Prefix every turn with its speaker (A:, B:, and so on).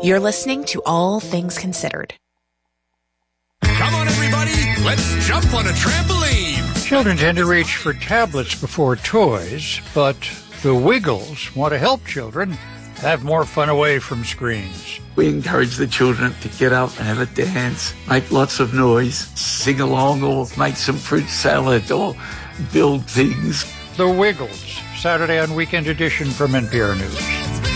A: You're listening to All Things Considered.
B: Come on, everybody. Let's jump on a trampoline.
C: Children tend to reach for tablets before toys, but the Wiggles want to help children have more fun away from screens.
D: We encourage the children to get up and have a dance, make lots of noise, sing along or make some fruit salad or build things.
C: The Wiggles, Saturday on Weekend Edition from NPR News.